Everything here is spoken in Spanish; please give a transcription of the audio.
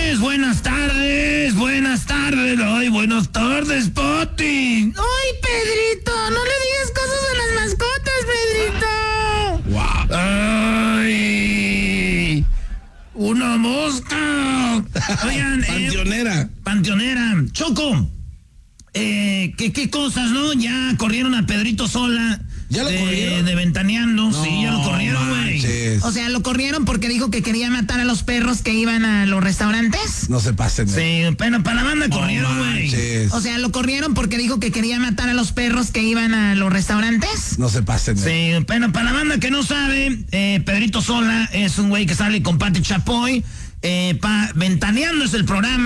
Ay, buenas tardes, Pati. Ay, Pedrito, no le digas cosas a las mascotas, Pedrito. Wow. Ay, una mosca. Oigan, Panteonera. Choco, ¿qué cosas, no? Ya corrieron a Pedrito Sola. ¿Ya lo corrieron? De Ventaneando, No, sí, ya lo corrieron, güey. O sea, lo corrieron porque dijo que quería matar a los perros que iban a los restaurantes. No se pasen. Sí, pero para la banda corrieron, güey. O sea, lo corrieron porque dijo que quería matar a los perros que iban a los restaurantes. No se pasen. Sí, pero para la banda que no sabe, Pedrito Sola es un güey que sale con Pati Chapoy. Ventaneando es el programa.